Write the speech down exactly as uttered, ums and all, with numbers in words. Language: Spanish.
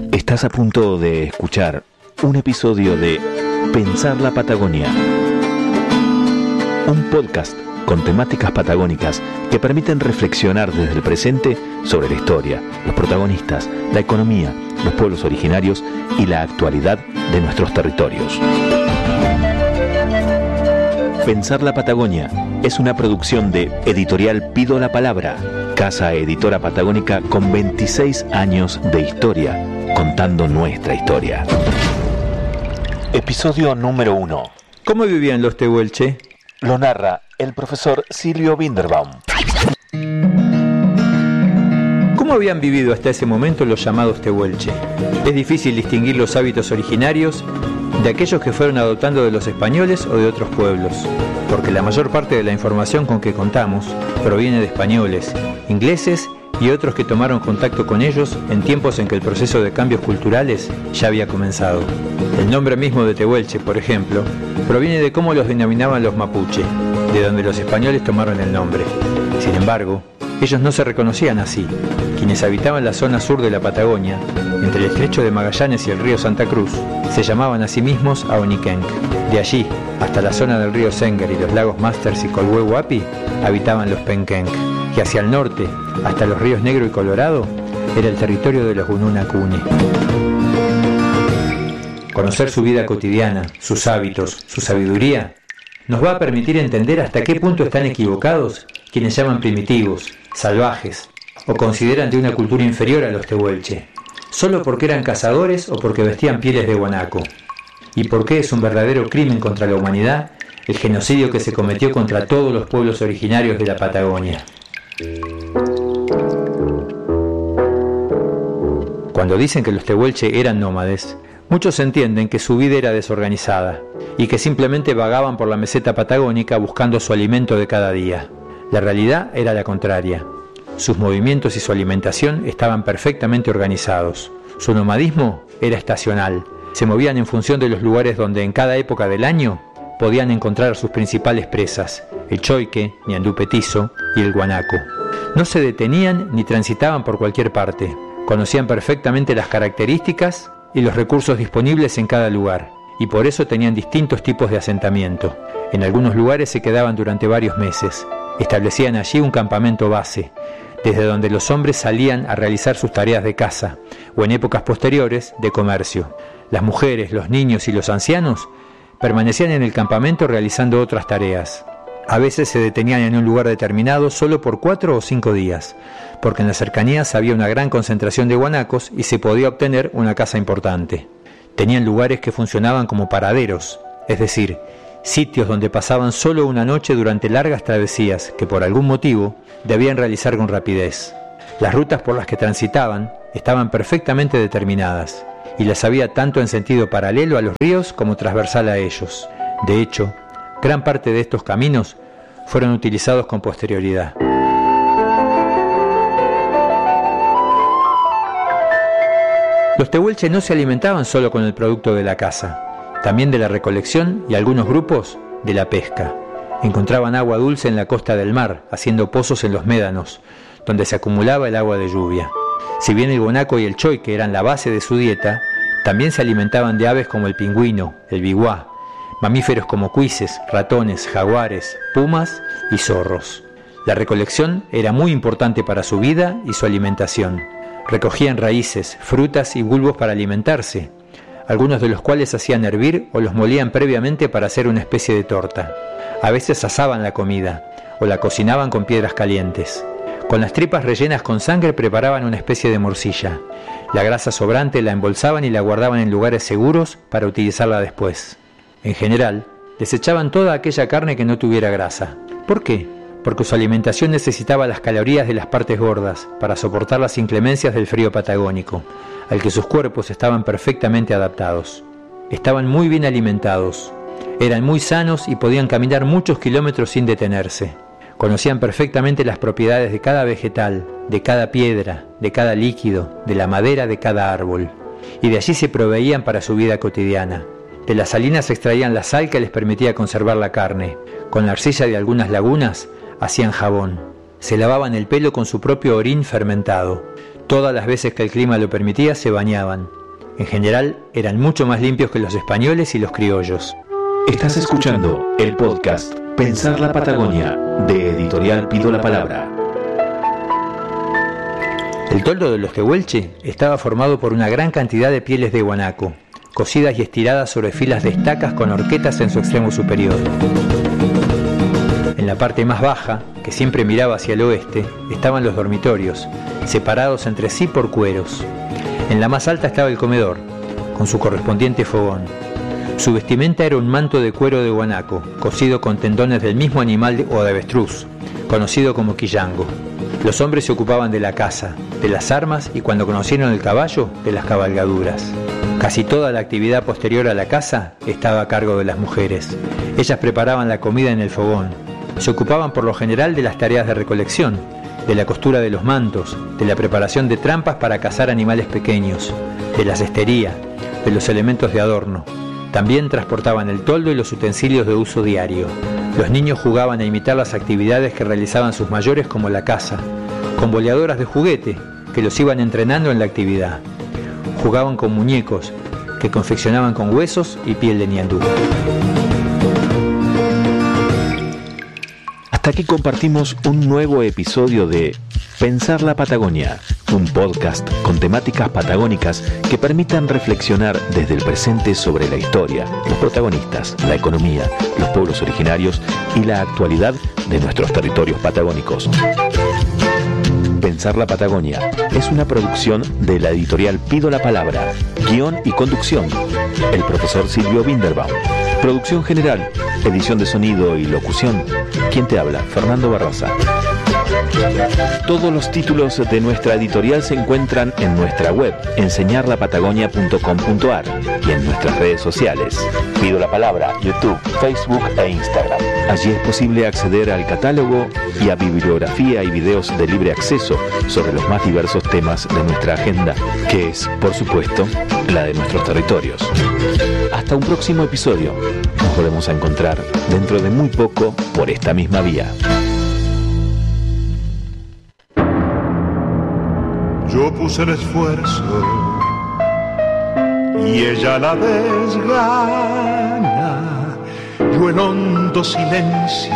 Estás a punto de escuchar un episodio de Pensar la Patagonia, un podcast con temáticas patagónicas que permiten reflexionar desde el presente sobre la historia, los protagonistas, la economía, los pueblos originarios y la actualidad de nuestros territorios. Pensar la Patagonia es una producción de Editorial Pido la Palabra, casa editora patagónica con veintiséis años de historia, contando nuestra historia. Episodio número uno. ¿Cómo vivían los tehuelche? Lo narra el profesor Silvio Winderbaum. ¿Cómo habían vivido hasta ese momento los llamados tehuelche? Es difícil distinguir los hábitos originarios de aquellos que fueron adoptando de los españoles o de otros pueblos, porque la mayor parte de la información con que contamos proviene de españoles, ingleses y otros que tomaron contacto con ellos en tiempos en que el proceso de cambios culturales ya había comenzado. El nombre mismo de tehuelche, por ejemplo, proviene de cómo los denominaban los mapuche, de donde los españoles tomaron el nombre. Sin embargo, ellos no se reconocían así. Quienes habitaban la zona sur de la Patagonia, entre el estrecho de Magallanes y el río Santa Cruz, se llamaban a sí mismos Aonikenk. De allí, hasta la zona del río Senger y los lagos Masters y Colhuehuapi, habitaban los Penkenk. Y hacia el norte, hasta los ríos Negro y Colorado, era el territorio de los Gununacune. Conocer su vida cotidiana, sus hábitos, su sabiduría, nos va a permitir entender hasta qué punto están equivocados quienes llaman primitivos, salvajes, o consideran de una cultura inferior a los tehuelche, solo porque eran cazadores o porque vestían pieles de guanaco. Y por qué es un verdadero crimen contra la humanidad el genocidio que se cometió contra todos los pueblos originarios de la Patagonia. Cuando dicen que los tehuelche eran nómades, muchos entienden que su vida era desorganizada y que simplemente vagaban por la meseta patagónica buscando su alimento de cada día. La realidad era la contraria. Sus movimientos y su alimentación estaban perfectamente organizados. Su nomadismo era estacional. Se movían en función de los lugares donde en cada época del año podían encontrar sus principales presas, el choique, ñandú petizo y el guanaco. No se detenían ni transitaban por cualquier parte. Conocían perfectamente las características y los recursos disponibles en cada lugar, y por eso tenían distintos tipos de asentamiento. En algunos lugares se quedaban durante varios meses. Establecían allí un campamento base, desde donde los hombres salían a realizar sus tareas de caza, o en épocas posteriores, de comercio. Las mujeres, los niños y los ancianos permanecían en el campamento realizando otras tareas. A veces se detenían en un lugar determinado solo por cuatro o cinco días, porque en las cercanías había una gran concentración de guanacos y se podía obtener una caza importante. Tenían lugares que funcionaban como paraderos, es decir, sitios donde pasaban solo una noche durante largas travesías que por algún motivo debían realizar con rapidez. Las rutas por las que transitaban estaban perfectamente determinadas y las había tanto en sentido paralelo a los ríos como transversal a ellos. De hecho, gran parte de estos caminos fueron utilizados con posterioridad. Los tehuelche no se alimentaban solo con el producto de la caza, también de la recolección y algunos grupos de la pesca. Encontraban agua dulce en la costa del mar, haciendo pozos en los médanos, donde se acumulaba el agua de lluvia. Si bien el guanaco y el choique eran la base de su dieta, también se alimentaban de aves como el pingüino, el biguá, mamíferos como cuises, ratones, jaguares, pumas y zorros. La recolección era muy importante para su vida y su alimentación. Recogían raíces, frutas y bulbos para alimentarse, algunos de los cuales hacían hervir o los molían previamente para hacer una especie de torta. A veces asaban la comida o la cocinaban con piedras calientes. Con las tripas rellenas con sangre preparaban una especie de morcilla. La grasa sobrante la embolsaban y la guardaban en lugares seguros para utilizarla después. En general, desechaban toda aquella carne que no tuviera grasa. ¿Por qué? Porque su alimentación necesitaba las calorías de las partes gordas para soportar las inclemencias del frío patagónico, al que sus cuerpos estaban perfectamente adaptados. Estaban muy bien alimentados, eran muy sanos y podían caminar muchos kilómetros sin detenerse. Conocían perfectamente las propiedades de cada vegetal, de cada piedra, de cada líquido, de la madera de cada árbol, y de allí se proveían para su vida cotidiana. De las salinas extraían la sal que les permitía conservar la carne. Con la arcilla de algunas lagunas hacían jabón. Se lavaban el pelo con su propio orín fermentado. Todas las veces que el clima lo permitía se bañaban. En general, eran mucho más limpios que los españoles y los criollos. Estás escuchando el podcast Pensar la Patagonia, de Editorial Pido la Palabra. El toldo de los tehuelche estaba formado por una gran cantidad de pieles de guanaco, cosidas y estiradas sobre filas de estacas con horquetas en su extremo superior. En la parte más baja, que siempre miraba hacia el oeste, estaban los dormitorios, separados entre sí por cueros. En la más alta estaba el comedor, con su correspondiente fogón. Su vestimenta era un manto de cuero de guanaco, cosido con tendones del mismo animal de, o de avestruz, conocido como quillango. Los hombres se ocupaban de la caza, de las armas y, cuando conocieron el caballo, de las cabalgaduras. Casi toda la actividad posterior a la caza estaba a cargo de las mujeres. Ellas preparaban la comida en el fogón. Se ocupaban por lo general de las tareas de recolección, de la costura de los mantos, de la preparación de trampas para cazar animales pequeños, de la cestería, de los elementos de adorno. También transportaban el toldo y los utensilios de uso diario. Los niños jugaban a imitar las actividades que realizaban sus mayores, como la caza, con boleadoras de juguete que los iban entrenando en la actividad. Jugaban con muñecos que confeccionaban con huesos y piel de ñandú. Hasta aquí compartimos un nuevo episodio de Pensar la Patagonia, un podcast con temáticas patagónicas que permitan reflexionar desde el presente sobre la historia, los protagonistas, la economía, los pueblos originarios y la actualidad de nuestros territorios patagónicos. Pensar la Patagonia es una producción de la editorial Pido la Palabra. Guión y conducción, el profesor Silvio Binderbaum. Producción general, edición de sonido y locución, quien te habla, Fernando Barraza. Todos los títulos de nuestra editorial se encuentran en nuestra web, enseñar la patagonia punto com punto a r, y en nuestras redes sociales, Pido la Palabra, YouTube, Facebook e Instagram. Allí es posible acceder al catálogo y a bibliografía y videos de libre acceso sobre los más diversos temas de nuestra agenda, que es, por supuesto, la de nuestros territorios. Hasta un próximo episodio. Nos volvemos a encontrar dentro de muy poco por esta misma vía. Yo puse el esfuerzo y ella la desgana. Yo en hondo silencio